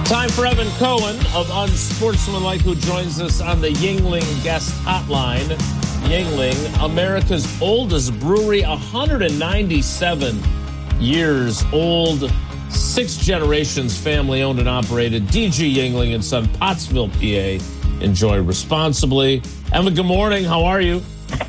Time for Evan Cohen of Unsportsmanlike, who joins us on the Yuengling guest hotline. Yuengling, America's oldest brewery, 197 years old, 6 generations, family-owned and operated. DG Yuengling and Son, Pottsville, PA. Enjoy responsibly. Evan, good morning. How are you?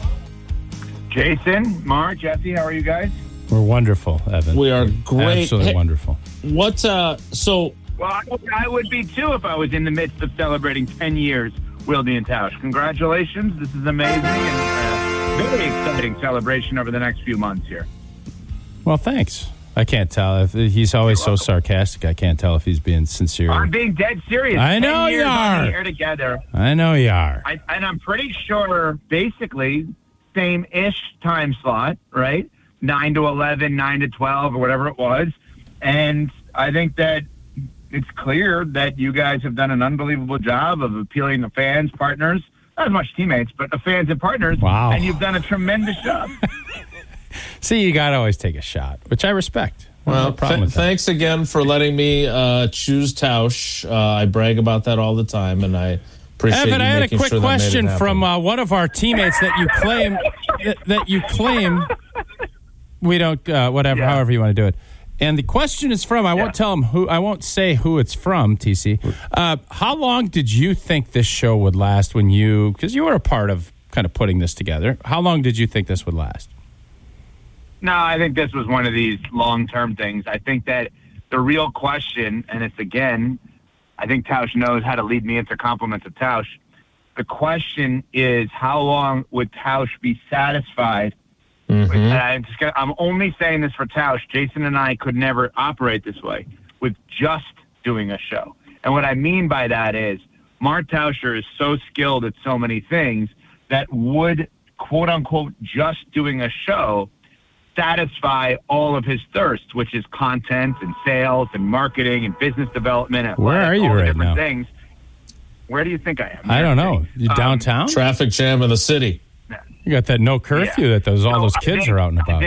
Jason, Mark, Jesse, how are you guys? We're wonderful, Evan. We are great. Absolutely wonderful. What, Well, I would be too if I was in the midst of celebrating 10 years, Wilde and Tausch. Congratulations. This is amazing and very exciting celebration over the next few months here. Well, thanks. I can't tell. If he's always so sarcastic, I can't tell if he's being sincere. I'm being dead serious. I know 10 years you are. On the air together. I know you are. And I'm pretty sure, basically, same-ish time slot, right? 9 to 11, 9 to 12, or whatever it was. And I think that it's clear that you guys have done an unbelievable job of appealing to fans, partners, not as much teammates, but the fans and partners. Wow. And you've done a tremendous job. See, you got to always take a shot, which I respect. well, No problem with that. thanks again for letting me choose Tausch. I brag about that all the time, and I appreciate Evan, you I had a making quick sure that made it question happen. from one of our teammates that you claim that you claim we don't whatever, Yeah. however you want to do it. And the question is from, I won't tell him who, I won't say who it's from, TC. How long did you think this show would last when because you were a part of kind of putting this together. How long did you think this would last? No, I think this was one of these long-term things. I think that the real question, and it's again, I think Tausch knows how to lead me into compliments of Tausch. The question is, how long would Tausch be satisfied? And I'm only saying this for Tausch. Jason and I could never operate this way with just doing a show. And what I mean by that is Mark Tauscher is so skilled at so many things that would, quote unquote, just doing a show satisfy all of his thirst, which is content and sales and marketing and business development. And Where are you all the right different now? Things. Where do you think I am? I don't know. You downtown? Traffic jam in the city. You got that no curfew that all those kids are out and about.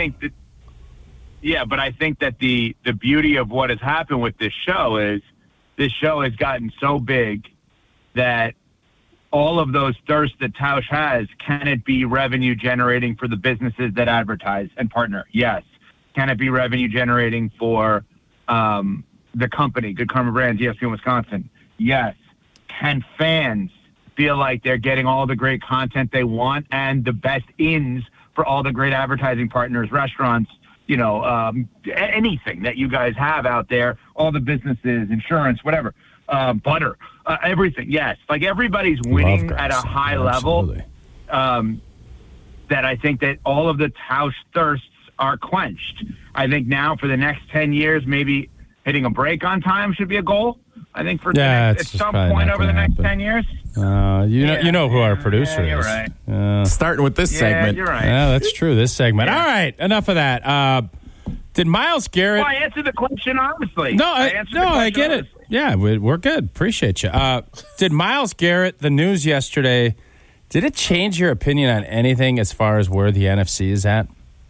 But I think that the beauty of what has happened with this show is this show has gotten so big that all of those thirsts that Tausch has, can it be revenue generating for the businesses that advertise and partner? Yes. Can it be revenue generating for the company, Good Karma Brands, ESPN Wisconsin? Yes. Can fans feel like they're getting all the great content they want and the best ins for all the great advertising partners, restaurants, anything that you guys have out there, all the businesses, insurance, whatever, butter, everything. Yes. Like everybody's winning at a high level. That I think that all of the Tausch thirsts are quenched. I think now for the next 10 years, maybe hitting a break on time should be a goal. I think for at some point over the next 10 years. You know who our producer you're is. Right. Starting with this segment. You're right. Yeah, that's true. This segment. All right, enough of that. Did Myles Garrett? Well, I answered the question honestly. I get it. Yeah, we're good. Appreciate you. Did Myles Garrett, the news yesterday, did it change your opinion on anything as far as where the NFC is at?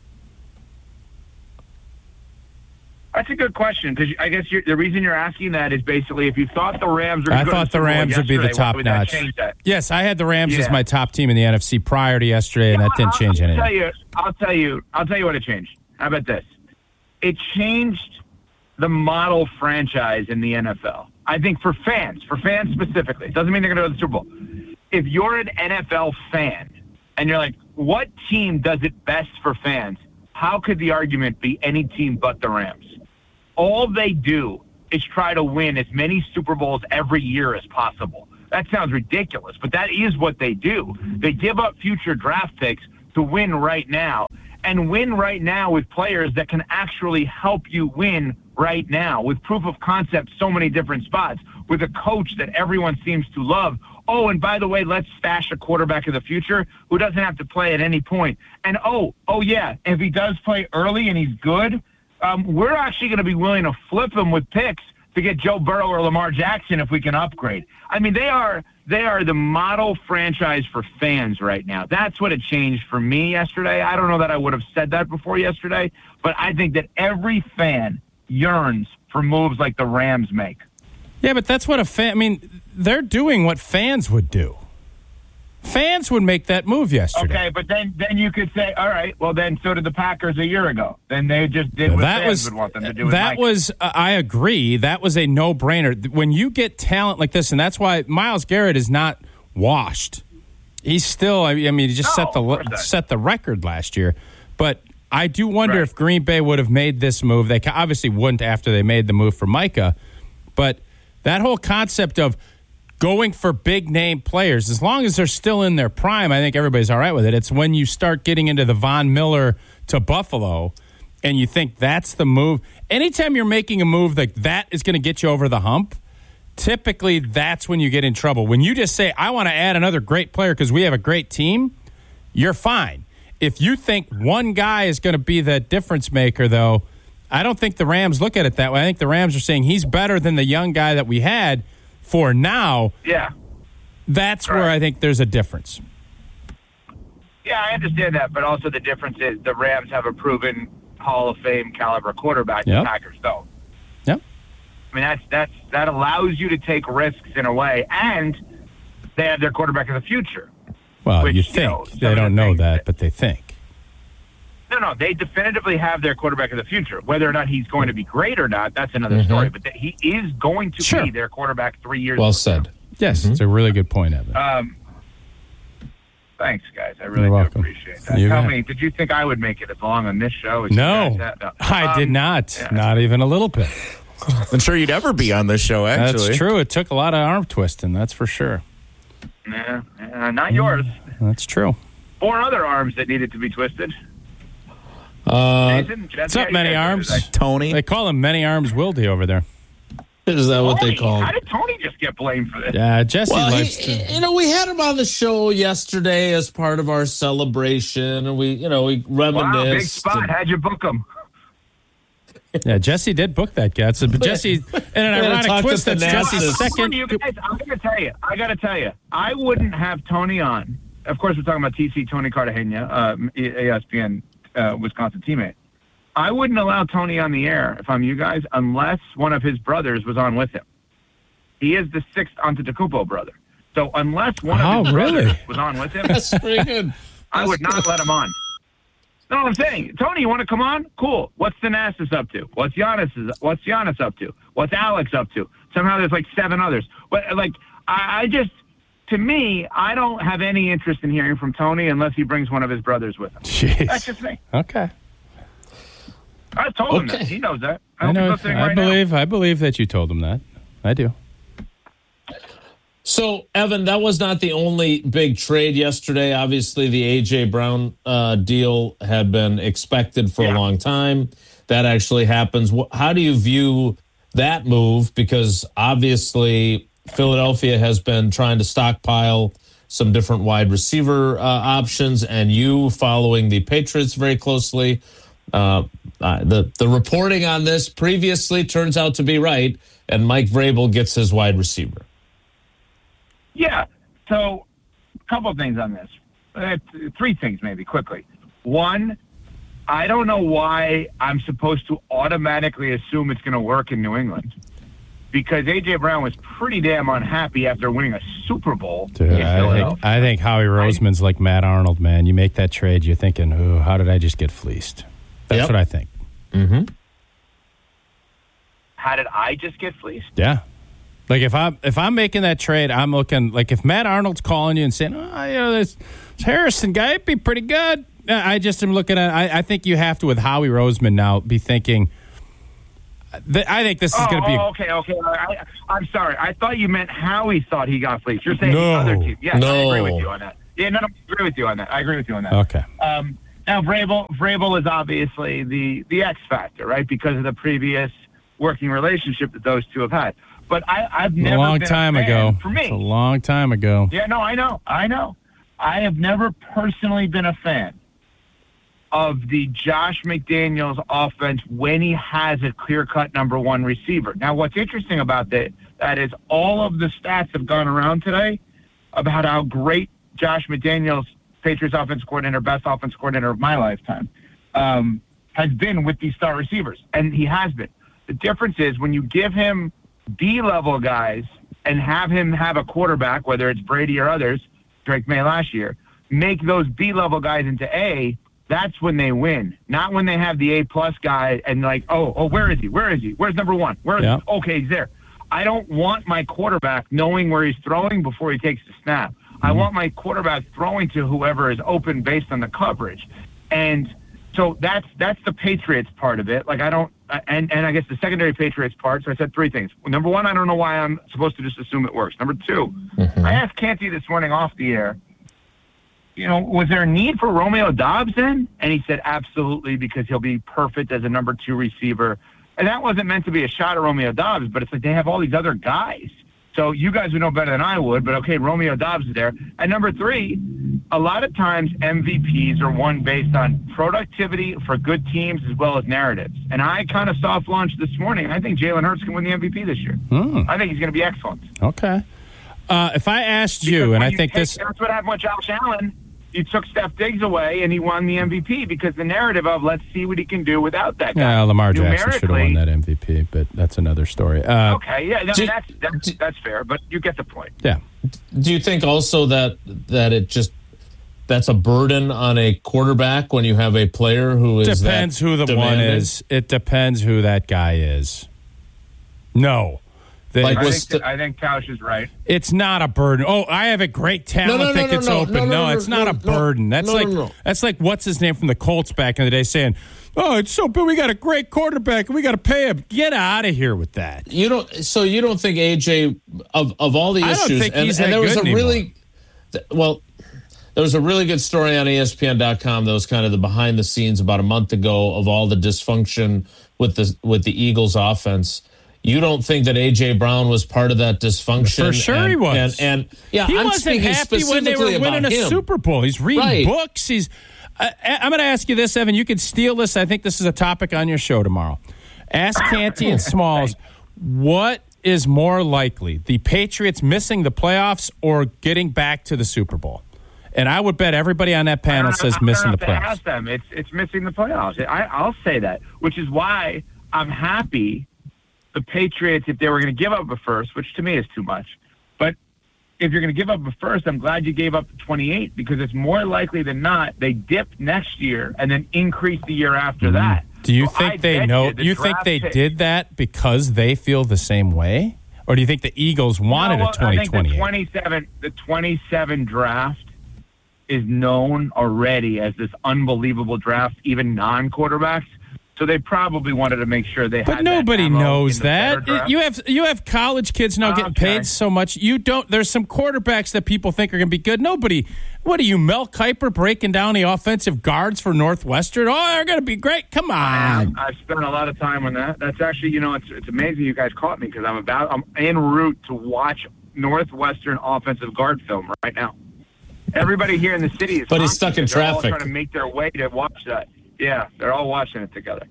That's a good question, because I guess the reason you're asking that is basically if you thought the Rams were I thought the Rams would be the top notch. Yes, I had the Rams as my top team in the NFC prior to yesterday, and that didn't change anything. I'll tell you what it changed. How about this? It changed the model franchise in the NFL. I think for fans specifically, it doesn't mean they're going to go to the Super Bowl. If you're an NFL fan and you're like, what team does it best for fans? How could the argument be any team but the Rams? All they do is try to win as many Super Bowls every year as possible. That sounds ridiculous, but that is what they do. They give up future draft picks to win right now, and win right now with players that can actually help you win right now, with proof of concept, so many different spots, with a coach that everyone seems to love. Oh, and by the way, let's stash a quarterback of the future who doesn't have to play at any point. And oh yeah, if he does play early and he's good, we're actually going to be willing to flip him with picks to get Joe Burrow or Lamar Jackson if we can upgrade. I mean, they are the model franchise for fans right now. That's what it changed for me yesterday. I don't know that I would have said that before yesterday, but I think that every fan yearns for moves like the Rams make. Yeah, but that's what a fan. I mean, they're doing what fans would do. Fans would make that move yesterday. Okay, but then you could say, all right, well, then so did the Packers a year ago. Then they just did what fans would want them to do. I agree. That was a no-brainer. When you get talent like this, and that's why Myles Garrett is not washed. He's still, I mean, he just set the record last year. But I do wonder if Green Bay would have made this move. They obviously wouldn't after they made the move for Micah. But that whole concept of going for big-name players, as long as they're still in their prime, I think everybody's all right with it. It's when you start getting into the Von Miller to Buffalo and you think that's the move. Anytime you're making a move like that is going to get you over the hump, typically that's when you get in trouble. When you just say, I want to add another great player because we have a great team, you're fine. If you think one guy is going to be the difference maker, though, I don't think the Rams look at it that way. I think the Rams are saying he's better than the young guy that we had for now. Yeah. That's where I think there's a difference. Yeah, I understand that, but also the difference is the Rams have a proven Hall of Fame caliber quarterback. The Packers don't. Yep. I mean, that allows you to take risks in a way, and they have their quarterback of the future. Well, you think. They don't know that, but they think. No, they definitively have their quarterback of the future. Whether or not he's going to be great or not, that's another story. But he is going to be their quarterback 3 years Well ago. said. Yes, it's a really good point, Evan. Thanks, guys. I really do appreciate that. Tell me, did you think I would make it as long on this show? No, I did not. Yeah. Not even a little bit. I'm sure you'd ever be on this show, actually. That's true. It took a lot of arm twisting, that's for sure. Yeah, not yours. That's true. 4 other arms that needed to be twisted. Jason, what's up, Many Arms? Tony. They call him Many Arms Wildy over there. Is that what they call him? How did Tony just get blamed for this? Yeah, Jesse likes to. We had him on the show yesterday as part of our celebration, and we reminisced. Wow, big spot. How'd you book him? Yeah, Jesse did book that guy. But Jesse, in an ironic twist, that's Jesse's second. You guys, I'm going to tell you. I wouldn't have Tony on. Of course, we're talking about TC, Tony Cartagena, ESPN Wisconsin teammate. I wouldn't allow Tony on the air if I'm you guys unless one of his brothers was on with him. He is the 6th Antetokounmpo brother. So unless one of his brothers was on with him, that's pretty good. I would not let him on. No, I'm saying, Tony, you want to come on? Cool. What's Thanasis up to? What's Giannis up to? What's Alex up to? Somehow there's like 7 others. But to me, I don't have any interest in hearing from Tony unless he brings one of his brothers with him. Jeez. That's just me. Okay. I told him that. He knows that. I believe that you told him that. I do. So, Evan, that was not the only big trade yesterday. Obviously, the A.J. Brown deal had been expected for a long time. That actually happens. How do you view that move? Because obviously, Philadelphia has been trying to stockpile some different wide receiver options, and you following the Patriots very closely. The reporting on this previously turns out to be right, and Mike Vrabel gets his wide receiver. Yeah. So, a couple of things on this. 3 things, maybe, quickly. 1, I don't know why I'm supposed to automatically assume it's going to work in New England. Because A.J. Brown was pretty damn unhappy after winning a Super Bowl. Dude, I think Howie Roseman's like Matt Arnold, man. You make that trade, you're thinking, how did I just get fleeced? That's what I think. Mm-hmm. How did I just get fleeced? Yeah. Like if I'm making that trade, I'm looking like if Matt Arnold's calling you and saying, this Harrison guy, it'd be pretty good. I just am looking at. I think you have to with Howie Roseman now be thinking. I think this is going to be. Okay. I'm sorry. I thought you meant Howie thought he got fleeced. You're saying the other team. Yes, I agree with you on that. Yeah, I agree with you on that. Okay. Now Vrabel is obviously the X factor, right? Because of the previous working relationship that those two have had. But I've never been a long been time a fan. ago. For me, it's a long time ago. Yeah, no, I know. I have never personally been a fan of the Josh McDaniels offense when he has a clear-cut number 1 receiver. Now, what's interesting about that is all of the stats have gone around today about how great Josh McDaniels, Patriots offense coordinator, best offense coordinator of my lifetime, has been with these star receivers, and he has been. The difference is when you give him B-level guys and have him have a quarterback, whether it's Brady or others, Drake May last year, make those B-level guys into A, that's when they win. Not when they have the A-plus guy and like, oh, where is he? Where is he? Where's number one? Okay, he's there. I don't want my quarterback knowing where he's throwing before he takes the snap. I want my quarterback throwing to whoever is open based on the coverage. And so that's the Patriots part of it. Like and I guess the secondary Patriots part. So I said three things. Number one, I don't know why I'm supposed to just assume it works. Number two, I asked Canty this morning off the air, was there a need for Romeo Doubs then? And he said absolutely, because he'll be perfect as a number 2 receiver. And that wasn't meant to be a shot at Romeo Doubs, but it's like they have all these other guys. So you guys would know better than I would, but okay, Romeo Doubs is there. And number 3, a lot of times MVPs are won based on productivity for good teams as well as narratives. And I kind of soft launched this morning. I think Jalen Hurts can win the MVP this year. I think he's going to be excellent. Okay. If I asked you, and I think that's what happened with Josh Allen. You took Steph Diggs away, and he won the MVP because the narrative of let's see what he can do without that guy. Yeah, Lamar Jackson should have won that MVP, but that's another story. Okay, yeah, that's fair, but you get the point. Yeah. Do you think also that it just that's a burden on a quarterback when you have a player who is depends who the demanding? One is. It depends who that guy is. No. I think Tausch is right. It's not a burden. Oh, I have a great talent that gets open. No, it's not a burden. That's like what's his name from the Colts back in the day saying, "Oh, it's so big. We got a great quarterback and we got to pay him." Get out of here with that. You don't think AJ of all the issues? I don't think he's that good anymore. There was a really good story on ESPN.com that was kind of the behind the scenes about a month ago of all the dysfunction with the Eagles offense. You don't think that A.J. Brown was part of that dysfunction? For sure he was. And he wasn't happy when they were winning a Super Bowl. He's reading books. I'm going to ask you this, Evan. You can steal this. I think this is a topic on your show tomorrow. Ask Canty and Smalls, what is more likely, the Patriots missing the playoffs or getting back to the Super Bowl? And I would bet everybody on that panel says missing the playoffs. Ask them. It's missing the playoffs. I'll say that, which is why I'm happy the Patriots, if they were going to give up a first, which to me is too much, but if you're going to give up a first, I'm glad you gave up the 28 because it's more likely than not they dip next year and then increase the year after that. Do you think they know? You think they did that because they feel the same way, or do you think the Eagles wanted a 2028? I think the 27 draft is known already as this unbelievable draft, even non-quarterbacks. So they probably wanted to make sure they had. But nobody knows that. You have college kids now getting paid so much. You don't. There's some quarterbacks that people think are going to be good. Nobody. What are you, Mel Kiper, breaking down the offensive guards for Northwestern? Oh, they're going to be great. Come on. I've spent a lot of time on that. That's actually, it's amazing you guys caught me because I'm en route to watch Northwestern offensive guard film right now. Everybody here in the city is. But he's stuck in traffic. They're all trying to make their way to watch that. Yeah, they're all watching it together.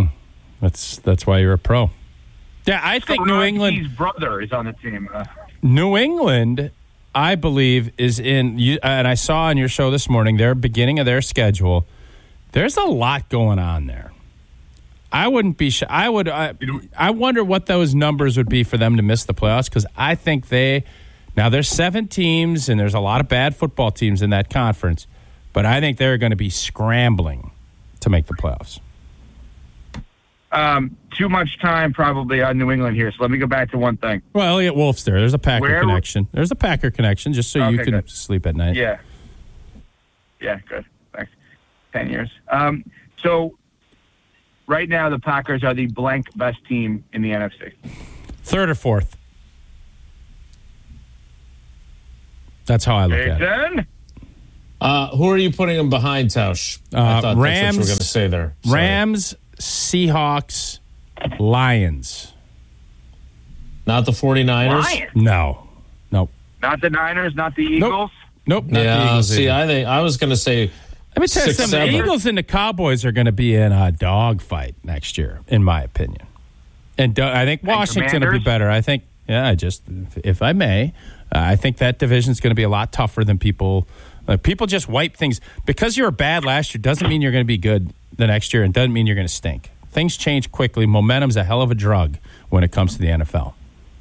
That's why you're a pro. Yeah, I think New England. His brother is on the team. New England, I believe, is in. And I saw on your show this morning their beginning of their schedule. There's a lot going on there. I wouldn't be. I would. I wonder what those numbers would be for them to miss the playoffs because I think now there's 7 teams and there's a lot of bad football teams in that conference, but I think they're going to be scrambling to make the playoffs. Too much time probably on New England here, so let me go back to one thing. Well, Elliot Wolf's there. There's a Packer connection. There's a Packer connection just so you can sleep at night. Yeah. Yeah, good. Thanks. 10 years. So right now the Packers are the blank best team in the NFC. 3rd or 4th. That's how I look at it. Who are you putting them behind, Tausch? I thought Rams. That's what you were going to say there. Sorry. Rams, Seahawks, Lions. Not the 49ers? Lions? No. Nope. Not the Niners, not the Eagles? Nope. Not the Eagles. See, I was going to say let me tell you something. The Eagles and the Cowboys are going to be in a dogfight next year, in my opinion. And I think Washington will be better. I think, if I may, I think that division is going to be a lot tougher than people. People just wipe things. Because you were bad last year doesn't mean you're going to be good the next year and doesn't mean you're going to stink. Things change quickly. Momentum's a hell of a drug when it comes to the NFL.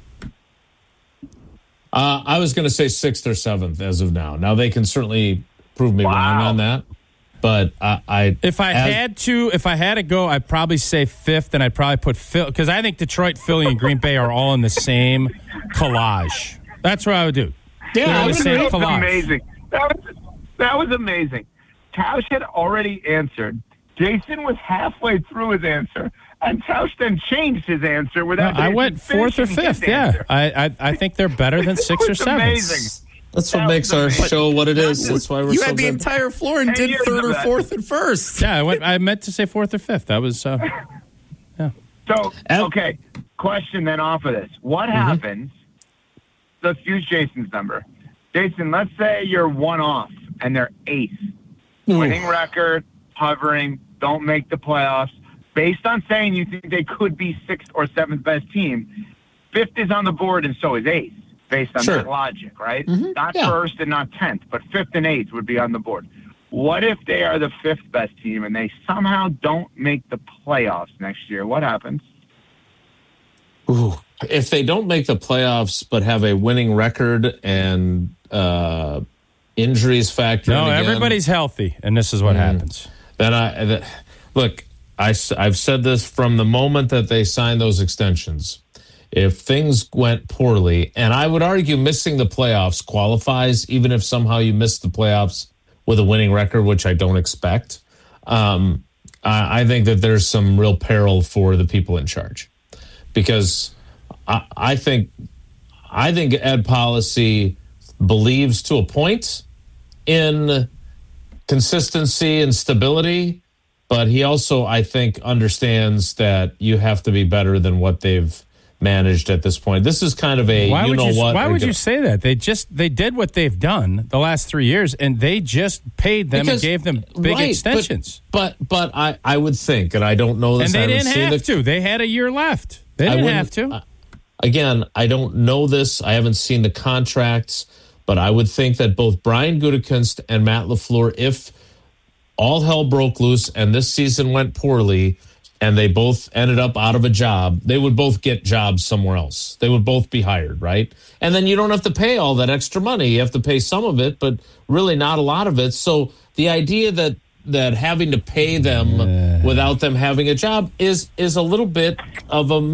I was going to say 6th or 7th as of now. Now they can certainly prove me wrong on that, but if I had to go, I'd probably say 5th, and I'd probably put Phil, because I think Detroit, Philly, and Green Bay are all in the same collage. That's what I would do. Yeah, that was amazing. That was amazing. Tausch had already answered. Jason was halfway through his answer, and Tausch then changed his answer without. I went 4th or 5th. Yeah, I think they're better than 6 or 7. Amazing. That's what makes our show what it is. That's why you had the entire floor and did 3rd or 4th at first. Yeah, I meant to say 4th or 5th. That was yeah. So okay, question then off of this: what happens? Let's use Jason's number. Jason, let's say you're 1 off and they're 8th, winning record, hovering, don't make the playoffs. Based on saying you think they could be 6th or 7th best team, 5th is on the board and so is 8th, based on that logic, right? Not 1st and not 10th, but 5th and 8th would be on the board. What if they are the 5th best team and they somehow don't make the playoffs next year? What happens? Ooh. If they don't make the playoffs but have a winning record and injuries factor in again, everybody's healthy, and this is what happens. Then I've said this from the moment that they signed those extensions. If things went poorly, and I would argue missing the playoffs qualifies, even if somehow you miss the playoffs with a winning record, which I don't expect, I think that there's some real peril for the people in charge. Because I think Ed Policy believes to a point in consistency and stability, but he also, I think, understands that you have to be better than what they've managed at this point. This is kind of a Why would you say that? They did what they've done the last 3 years, and they just paid them and gave them big extensions. But I would think, and I don't know this. And they didn't have to. They had a year left. They didn't have to. Again, I don't know this. I haven't seen the contracts, but I would think that both Brian Gutekunst and Matt LaFleur, if all hell broke loose and this season went poorly and they both ended up out of a job, they would both get jobs somewhere else. They would both be hired, right? And then you don't have to pay all that extra money. You have to pay some of it, but really not a lot of it. So the idea that having to pay them without them having a job is a little bit of a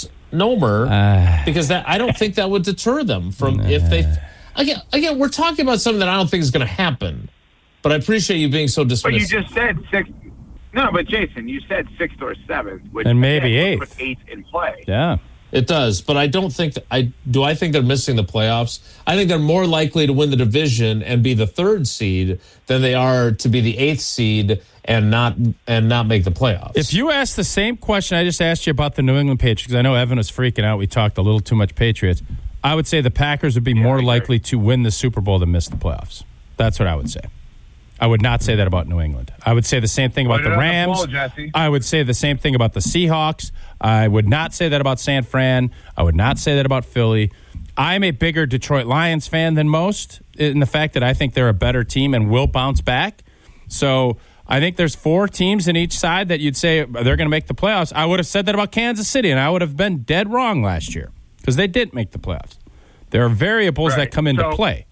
misnomer because I don't think that would deter them from if they again we're talking about something that I don't think is going to happen, but I appreciate you being so dismissive. But you just said 6th. No, but Jason, you said 6th or 7th, which and maybe 8th. Put 8th in play. Yeah. It does, but I don't think I think they're missing the playoffs. I think they're more likely to win the division and be the 3rd seed than they are to be the 8th seed and not make the playoffs. If you ask the same question I just asked you about the New England Patriots, because I know Evan was freaking out, we talked a little too much Patriots, I would say the Packers would be more likely to win the Super Bowl than miss the playoffs. That's what I would say. I would not say that about New England. I would say the same thing about the Rams. I would say the same thing about the Seahawks. I would not say that about San Fran. I would not say that about Philly. I'm a bigger Detroit Lions fan than most in the fact that I think they're a better team and will bounce back. So I think there's 4 teams in each side that you'd say they're going to make the playoffs. I would have said that about Kansas City, and I would have been dead wrong last year because they didn't make the playoffs. There are variables that come into play.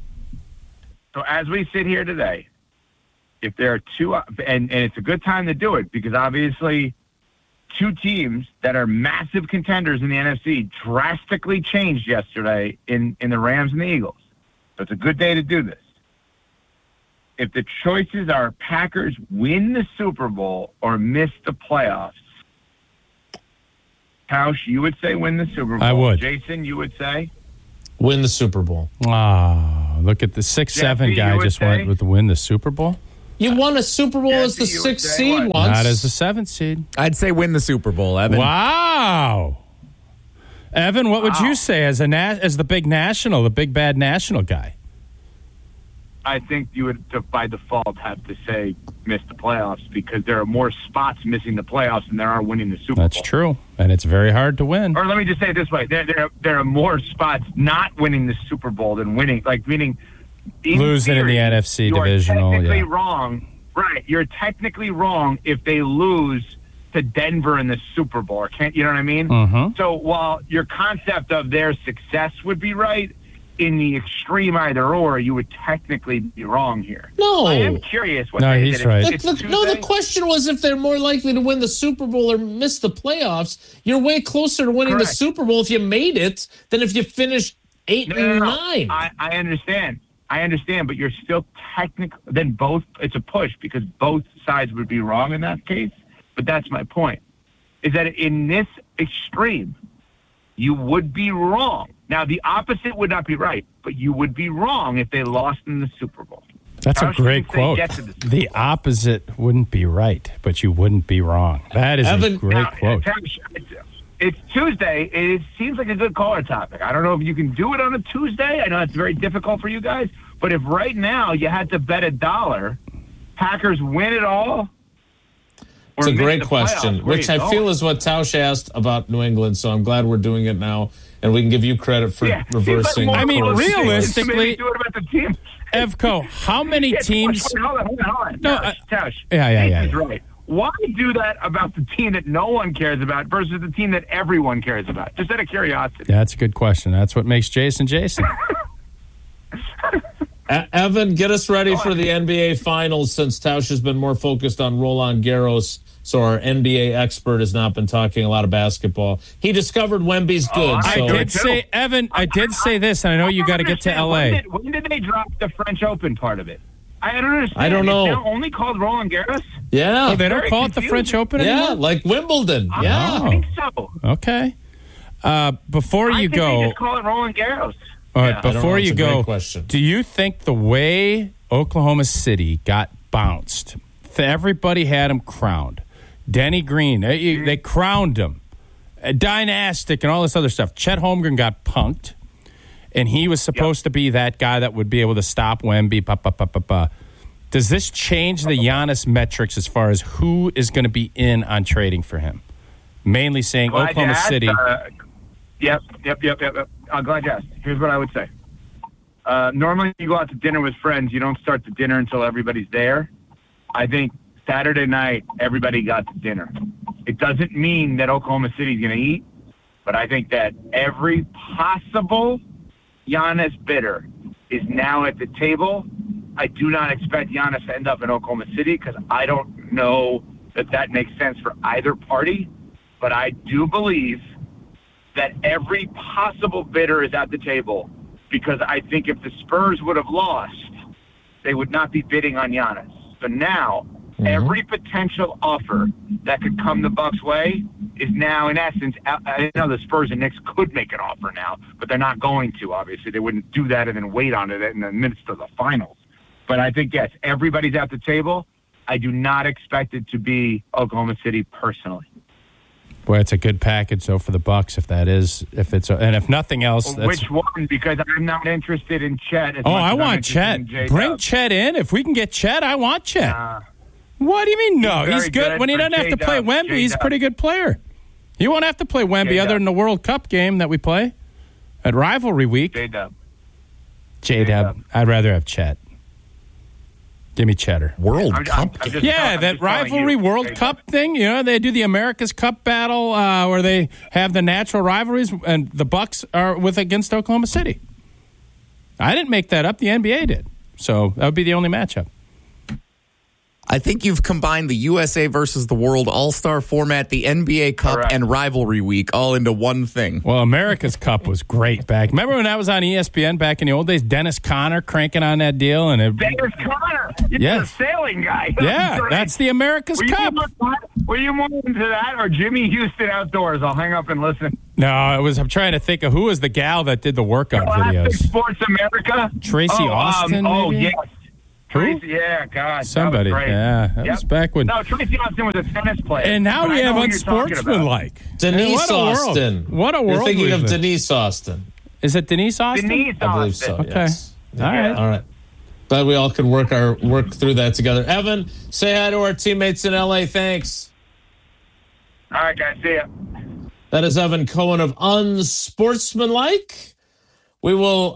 So as we sit here today, if there are 2, and it's a good time to do it because obviously 2 teams that are massive contenders in the NFC drastically changed yesterday in the Rams and the Eagles. So it's a good day to do this. If the choices are Packers win the Super Bowl or miss the playoffs, Tausch, you would say win the Super Bowl. I would. Jason, you would say? Win the Super Bowl. Look at the 6-7 guy just went with the win the Super Bowl. You won a Super Bowl as the 6th seed once. Not as the 7th seed. I'd say win the Super Bowl, Evan. Wow. Evan, what would you say as the big national, the big bad national guy? I think you would, by default, have to say miss the playoffs because there are more spots missing the playoffs than there are winning the Super Bowl. That's true, and it's very hard to win. Or let me just say it this way. There are more spots not winning the Super Bowl than winning, meaning losing in the NFC divisional. You're technically wrong. Right. You're technically wrong if they lose to Denver in the Super Bowl. You know what I mean? Mm-hmm. So while your concept of their success would be right, in the extreme either or, you would technically be wrong here. No. I am curious what No, they he's did. right. The question was if they're more likely to win the Super Bowl or miss the playoffs. You're way closer to winning the Super Bowl if you made it than if you finished 8 and 9. I understand. But you're still technically then both. It's a push because both sides would be wrong in that case. But that's my point: is that in this extreme, you would be wrong. Now, the opposite would not be right, but you would be wrong if they lost in the Super Bowl. That's a great quote. The opposite wouldn't be right, but you wouldn't be wrong. That is a great quote. It's Tuesday. It seems like a good caller topic. I don't know if you can do it on a Tuesday. I know it's very difficult for you guys. But if right now you had to bet $1, Packers win it all. It's a great question, which I feel is what Tausch asked about New England, so I'm glad we're doing it now, and we can give you credit for reversing. I mean, realistically, do it about the team. Evco, how many teams? Hold on. No, Tausch. Yeah. He's right. Why do that about the team that no one cares about versus the team that everyone cares about? Just out of curiosity. That's a good question. That's what makes Jason. Evan, get us ready for the NBA Finals since Tausch has been more focused on Roland Garros, so our NBA expert has not been talking a lot of basketball. He discovered Wemby's good. I did say this, and I know you got to get to LA. When did they drop the French Open part of it? I don't understand. I don't know. It's now only called Roland Garros? Yeah. Oh, they don't call it the French Open anymore? Yeah, like Wimbledon. Yeah. I think so. Okay. Before you go, they just call it Roland Garros. All right, before you go, question. Do you think the way Oklahoma City got bounced, everybody had him crowned? Denny Green, they crowned him. Dynastic and all this other stuff. Chet Holmgren got punked, and he was supposed to be that guy that would be able to stop Wemby. Does this change the Giannis metrics as far as who is going to be in on trading for him? Mainly saying Oklahoma City. Yep. I'm glad you asked. Here's what I would say. Normally, you go out to dinner with friends. You don't start the dinner until everybody's there. I think Saturday night, everybody got to dinner. It doesn't mean that Oklahoma City's going to eat, but I think that every possible Giannis bidder is now at the table. I do not expect Giannis to end up in Oklahoma City because I don't know that makes sense for either party, but I do believe that every possible bidder is at the table because I think if the Spurs would have lost, they would not be bidding on Giannis. So now, every potential offer that could come the Bucks' way is now, in essence, I know the Spurs and Knicks could make an offer now, but they're not going to, obviously. They wouldn't do that and then wait on it in the midst of the finals. But I think, yes, everybody's at the table. I do not expect it to be Oklahoma City personally. Boy, it's a good package, though, for the Bucks. And if nothing else, which one? Because I'm not interested in Chet. I want Chet. Bring Chet in. If we can get Chet, I want Chet. What do you mean? No, he's good. When he doesn't have to play Wemby, he's a pretty good player. You won't have to play Wemby other than the World Cup game that we play at rivalry week. J-Dub. I'd rather have Chet. Give me Cheddar. World Cup? That rivalry World Cup thing. You know, they do the America's Cup battle where they have the natural rivalries, and the Bucks are against Oklahoma City. I didn't make that up. The NBA did. So that would be the only matchup. I think you've combined the USA versus the World All-Star format, the NBA Cup, and Rivalry Week all into one thing. Well, America's Cup was great back. Remember when that was on ESPN back in the old days? Dennis Conner cranking on that deal. Dennis Conner? Yes. The sailing guy. Yeah, that's the America's Cup. Were you more into that or Jimmy Houston Outdoors? I'll hang up and listen. No, I'm trying to think of who was the gal that did the workout videos. Sports America? Tracy Austin, maybe? Yes. Who? Yeah, God. Somebody. That was back when. No, Tracy Austin was a tennis player. And now we have unsportsmanlike. Denise Austin. What a world. You're thinking of Denise Austin. Is it Denise Austin? I believe so. Okay. Yes. All right. Glad we all could work through that together. Evan, say hi to our teammates in LA. Thanks. All right, guys. See ya. That is Evan Cohen of Unsportsmanlike. We will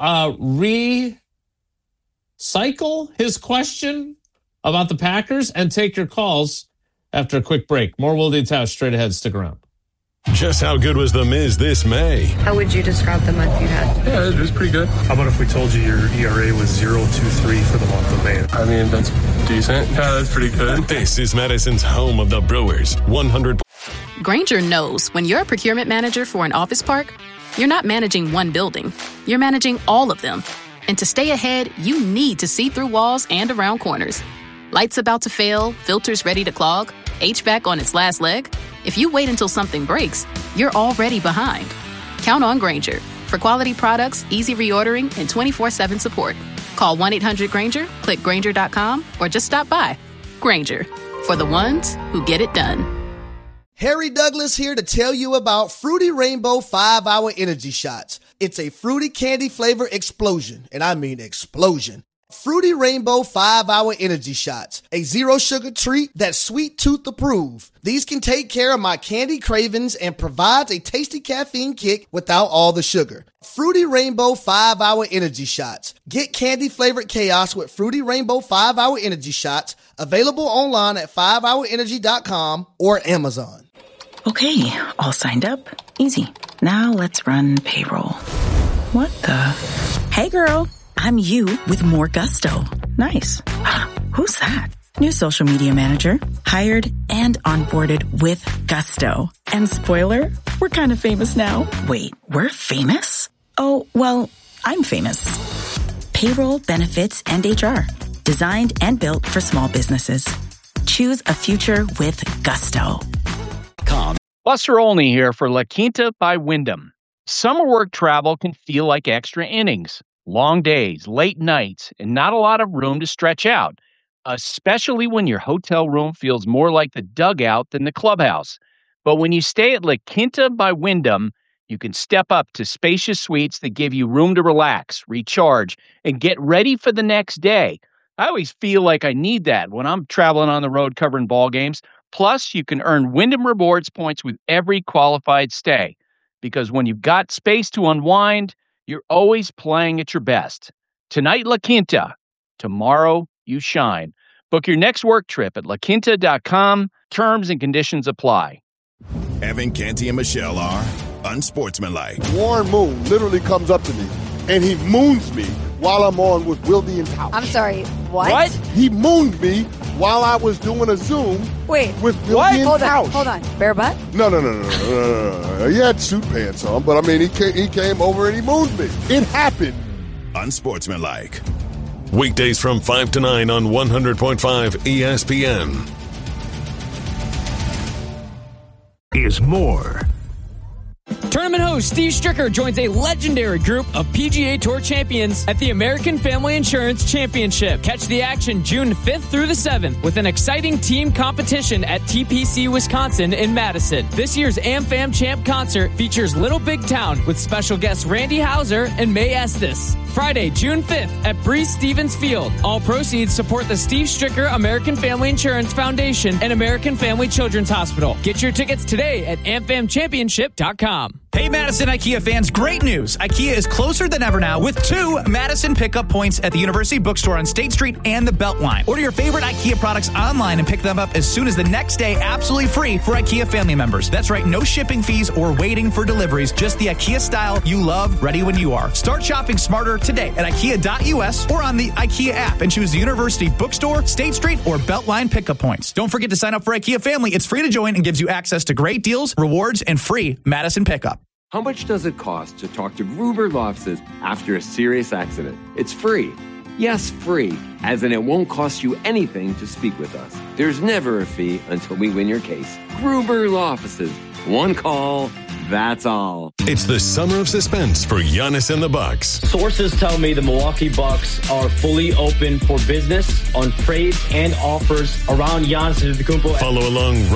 recycle his question about the Packers and take your calls after a quick break. More Wilde Tausch straight ahead. Stick around. Just how good was The Miz this May? How would you describe the month you had? Yeah, it was pretty good. How about if we told you your ERA was 0.23 for the month of May? I mean, that's decent. Yeah, that's pretty good. This is Madison's home of the Brewers. 100. Grainger knows when you're a procurement manager for an office park, you're not managing one building. You're managing all of them. And to stay ahead, you need to see through walls and around corners. Lights about to fail, filters ready to clog, HVAC on its last leg. If you wait until something breaks, you're already behind. Count on Grainger for quality products, easy reordering, and 24/7 support. Call 1-800-GRAINGER, click Grainger.com, or just stop by. Grainger, for the ones who get it done. Harry Douglas here to tell you about Fruity Rainbow 5-Hour Energy Shots. It's a fruity candy flavor explosion, and I mean explosion. Fruity Rainbow 5-Hour Energy Shots, a zero-sugar treat that's sweet tooth approved. These can take care of my candy cravings and provides a tasty caffeine kick without all the sugar. Fruity Rainbow 5-Hour Energy Shots. Get candy-flavored chaos with Fruity Rainbow 5-Hour Energy Shots, available online at 5hourenergy.com or Amazon. Okay, all signed up. Easy. Now let's run payroll. What the? Hey girl, I'm you with more gusto. Nice. Who's that? New social media manager, hired and onboarded with gusto. And spoiler, we're kind of famous now. Wait, we're famous? Oh, well, I'm famous. Payroll, benefits, and HR. Designed and built for small businesses. Choose a future with gusto. Buster Olney here for La Quinta by Wyndham. Summer work travel can feel like extra innings. Long days, late nights, and not a lot of room to stretch out, especially when your hotel room feels more like the dugout than the clubhouse. But when you stay at La Quinta by Wyndham, you can step up to spacious suites that give you room to relax, recharge, and get ready for the next day. I always feel like I need that when I'm traveling on the road covering ball games. Plus, you can earn Wyndham Rewards points with every qualified stay. Because when you've got space to unwind, you're always playing at your best. Tonight, La Quinta. Tomorrow, you shine. Book your next work trip at laquinta.com. Terms and conditions apply. Evan, Canty, and Michelle are unsportsmanlike. Warren Moon literally comes up to me, and he moons me while I'm on with Wildy and Tausch. I'm sorry, what? He mooned me while I was doing a Zoom with Wildy and Tausch. Hold on. Bare butt? No. He had suit pants on, but I mean, he came over and he mooned me. It happened. Unsportsmanlike. Weekdays from 5 to 9 on 100.5 ESPN. Is more. Tournament host Steve Stricker joins a legendary group of PGA Tour champions at the American Family Insurance Championship. Catch the action June 5th through the 7th with an exciting team competition at TPC Wisconsin in Madison. This year's AmFam Champ concert features Little Big Town with special guests Randy Houser and May Estes. Friday, June 5th at Breeze Stevens Field. All proceeds support the Steve Stricker American Family Insurance Foundation and American Family Children's Hospital. Get your tickets today at amfamchampionship.com. Hey, Madison IKEA fans, great news. IKEA is closer than ever now with 2 Madison pickup points at the University Bookstore on State Street and the Beltline. Order your favorite IKEA products online and pick them up as soon as the next day, absolutely free for IKEA family members. That's right, no shipping fees or waiting for deliveries, just the IKEA style you love, ready when you are. Start shopping smarter today at IKEA.us or on the IKEA app and choose the University Bookstore, State Street, or Beltline pickup points. Don't forget to sign up for IKEA Family. It's free to join and gives you access to great deals, rewards, and free Madison pickup. How much does it cost to talk to Gruber Law Offices after a serious accident? It's free. Yes, free, as in it won't cost you anything to speak with us. There's never a fee until we win your case. Gruber Law Offices. One call, that's all. It's the summer of suspense for Giannis and the Bucks. Sources tell me the Milwaukee Bucks are fully open for business on trades and offers around Giannis Antetokounmpo. Follow along